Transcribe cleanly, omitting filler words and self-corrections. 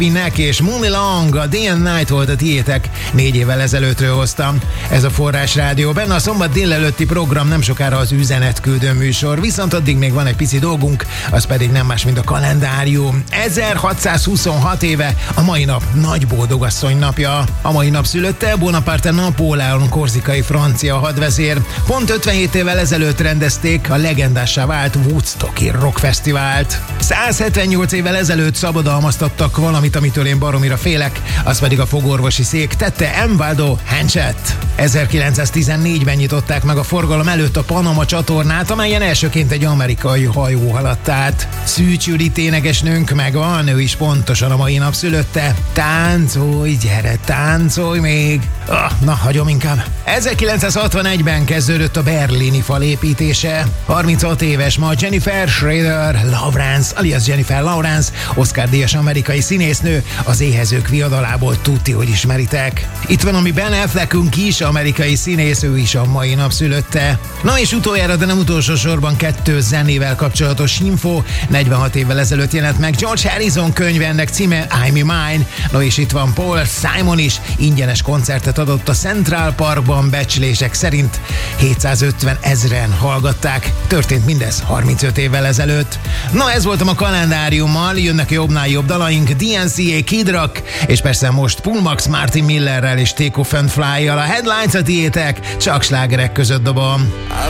Pinnek és Mooney Long, a Day and Night volt a tiétek, 4 évvel ezelőttről hoztam. Ez a Forrás Rádió, benne a szombat délelőtti program, nem sokára az üzenetküldő műsor, viszont addig még van egy pici dolgunk, az pedig nem más, mint a kalendárium. 1626 éve a mai nap nagy boldogasszony napja. A mai nap szülötte Bonaparte Napóleon, korzikai francia hadvezér. Pont 57 évvel ezelőtt rendezték a legendássá vált Woodstocki Rock Fesztivált. 178 évvel ezelőtt szabadalmaztattak valamit, amitől én baromira félek, az pedig a fogorvosi szék tette Embaldo Hanchet. 1914-ben nyitották meg a forgalom előtt a Panama csatornát, amelyen elsőként egy amerikai hajó haladt át. Szűcs Judit énekesnőnk megvan, ő is pontosan a mai nap szülötte. Táncolj, gyere, táncolj még! Na, hagyom inkább. 1961-ben kezdődött a berlini fal építése. 36 éves ma Jennifer Schrader Lawrence, alias Jennifer Lawrence, Oscar-díjas amerikai színésznő, az Éhezők viadalából tudti, hogy ismeritek. Itt van a mi Ben Affleckünk is, amerikai színész, ő is a mai nap szülötte. Na és utoljára, de nem utolsó sorban 2 zenével kapcsolatos info. 46 évvel ezelőtt jelent meg George Harrison könyve, ennek címe I'm Mine. No és itt van Paul Simon is, ingyenes koncertet adott a Central Parkban, becslések szerint 750 000-en hallgatták. Történt mindez 35 évvel ezelőtt. Na ez voltam a kalendáriummal, jönnek jobbnál jobb dalaink, DNCA, Kid Rock, és persze most Pullmax Martin Millerrel és Take Off and Fly-jal a Headlines a tiétek, csak slágerek között dobom.